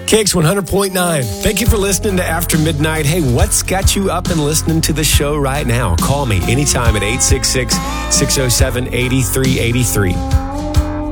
KX 100.9. Thank you for listening to After Midnight. Hey, what's got you up and listening to the show right now? Call me anytime at 866-607-8383.